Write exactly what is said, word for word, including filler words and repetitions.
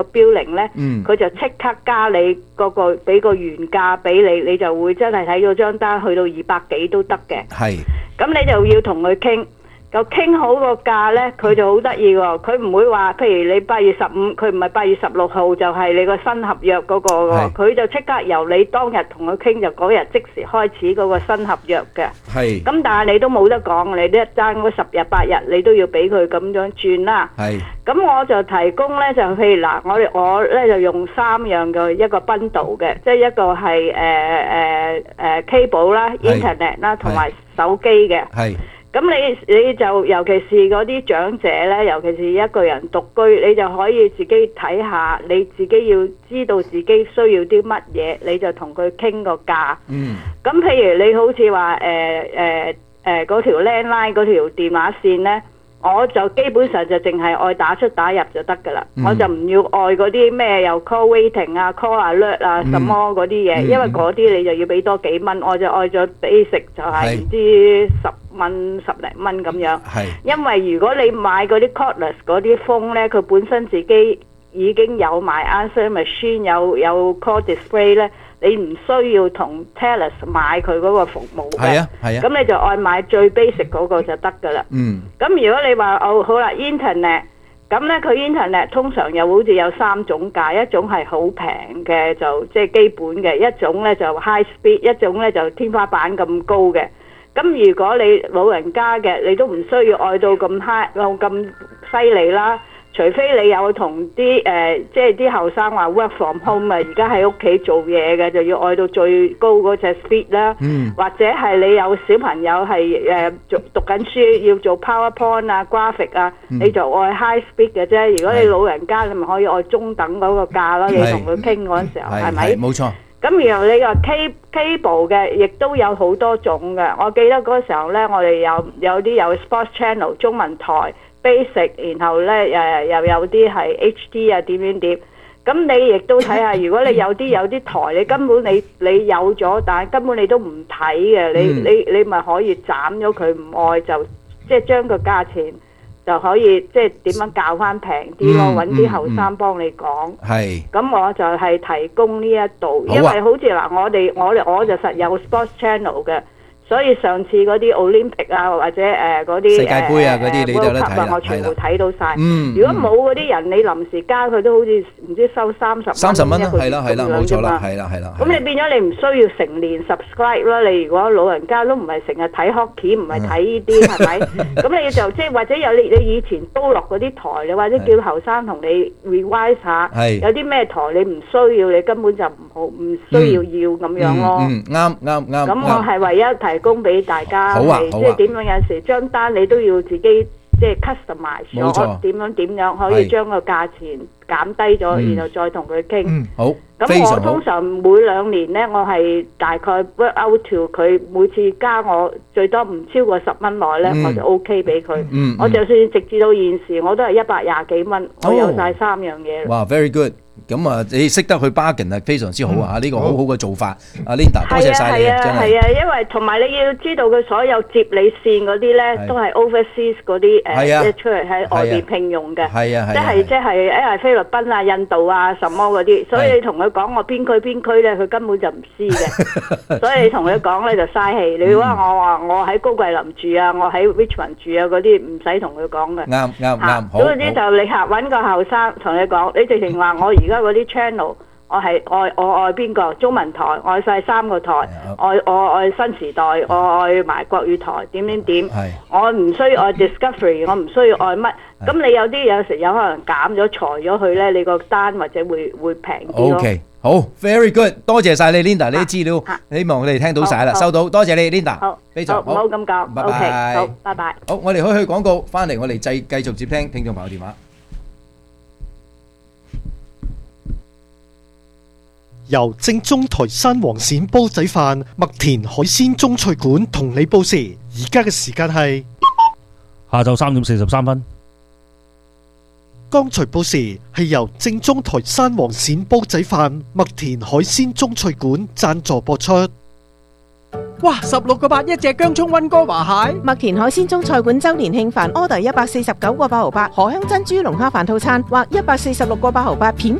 billing 咧， 嗯， 佢就即刻加你嗰個俾個原價俾你，你就會真係睇到張單去到二百幾都得嘅。 係， 咁你就要同佢傾。就傾好個價呢，佢就好得意喎。佢唔會話，譬如你八月十五，佢唔係八月十六號就係你個新合約嗰個喎，佢就即刻由你當日同佢傾，就嗰日即時開始嗰個新合約嘅。 係。 咁但係你都冇得講，你一爭嗰十日八日，你都要俾佢咁樣轉啦。 係。 咁我就提供呢，就譬如嗱，我哋我呢就用三樣嘅一個 bundle 嘅，即係一個係誒誒誒 cable 啦、internet 啦同埋手機嘅。 係。 咁你你就尤其是嗰啲長者咧，尤其是一個人獨居，你就可以自己睇下，你自己要知道自己需要啲乜嘢，你就同佢傾個價。嗯。咁譬如你好似話誒誒誒嗰條 landline 嗰條電話線咧，我就基本上就淨係愛打出打入就得㗎啦，嗯、我就唔要愛嗰啲咩又 call waiting 啊 call alert 啊什麼嗰啲嘢，嗯、因為嗰啲你就要俾多幾蚊，我就愛咗 basic 就係唔知十蚊十零蚊咁樣。係。因為如果你買嗰啲 cordless 嗰啲風咧，佢本身自己已經有埋 answer machine 有有 call display 咧。你唔需要同 Telus 買佢嗰個服務嘅，係啊係啊，咁你就愛買最 basic 嗰個就得㗎啦。嗯，咁如果你話哦好啦 Internet，咁咧佢 Internet 通常又好似有三種價，一種係好平嘅就即係基本嘅，一種咧就 high speed，一種咧就天花板咁高嘅。咁如果你老人家嘅，你都唔需要愛到咁 high 咁犀利啦。除非你有同啲誒，即係啲後生話 work from home 啊，而家喺屋企做嘢嘅，就要愛到最高嗰隻 speed 啦。嗯。或者係你有小朋友係誒讀讀緊書，要做 PowerPoint 啊、graphic 啊，嗯、你就愛 high speed 嘅啫。如果你老人家，你咪可以愛中等嗰個價咯。你同佢傾嗰陣時候，係咪？冇錯。咁然後你個 K cable 嘅，亦都有好多種嘅。我記得嗰時候咧，我哋有有啲有 sports channel 中文台。basic， 然後咧誒又有啲係 H D 啊點點點，咁你亦都睇下，如果你有啲有啲台，你根本你你有咗，但係根本你都唔睇嘅，你你你咪可以斬咗佢唔愛，就即係將個價錢就可以即係點樣較翻平啲咯，揾啲後生幫你講。係。咁我就係提供呢一度，因為好似嗱，我哋我哋我就實有 sports channel 嘅。所以上次嗰啲 Olympic 啊，或者誒嗰啲世界盃啊嗰啲，你都得睇啦，我全部睇到晒。嗯，如果冇嗰啲人，你臨時加佢都好似唔知收三十三十蚊一個月咁樣啫嘛。係啦係啦。咁你變咗你唔需要成年 subscribe 啦。你如果老人家都唔係成日睇 hockey，唔係睇呢啲係咪？咁你就即係或者有你你以前租落嗰啲台，你或者叫後生同你 revise 下。係。有啲咩台你唔需要，你根本就唔好唔需要要咁樣咯。嗯，啱啱啱。咁我係唯一提供俾大家，係即係點樣？有時張單你都要自己即係 customize 咗，點樣點樣可以將個價錢減低咗，然後再同佢傾。好，咁我通常每兩年咧，我係大概 work out to 佢每次加我最多唔超過十蚊內咧，我就 OK 俾佢。我就算直至到現時，我都係一百廿幾蚊，我有晒三樣嘢。哇 ，very good！咁啊，你識得去 bargain 啊，非常之好啊！呢個好好嘅做法，阿 Linda 多謝晒你，真係。係啊，因為同埋你要知道佢所有接你線嗰啲咧，都係 overseas 嗰啲誒，即係出嚟喺外邊聘用嘅。係啊係。即係即係誒菲律賓啊、印度啊什麼嗰啲，所以你同佢講我邊區邊區咧，佢根本就唔知嘅。所以你同佢講咧就嘥氣。你話我話我喺高貴林住啊，我喺 Richmond 住啊嗰啲，唔使同佢講嘅。啱啱啱。好。嗰啲就你客揾個後生同你講，你直情話我而家嗰啲 channel， 我係愛我愛邊個中文台，愛晒三個台，愛我愛新時代，我愛埋國語台，點點點，我唔需要愛 Discovery， 我唔需要愛乜。咁你有啲有時有可能減咗裁咗佢咧，你個單或者會會平啲咯。OK，好 ，very good， 多謝晒你 Linda， 你啲資料，希望我哋聽到晒啦，收到，多謝你 Linda。好，非常好，唔好咁講，拜拜。好，拜拜。好，我哋可以去廣告，翻嚟我哋繼繼續接聽聽眾朋友電話。 由正宗台山黃鱔煲仔飯麥田海鮮中菜館同你報時，而家嘅時間係下晝三點四十三分。 剛才報時係由正宗台山黃鱔煲仔飯麥田海鮮中菜館贊助播出。 哇，十六個八一隻薑葱溫哥華蟹。 麥田海鮮中菜館周年慶飯 order 一百四十九個八毫八，荷香珍珠龍蝦飯套餐或一百四十六個八毫八片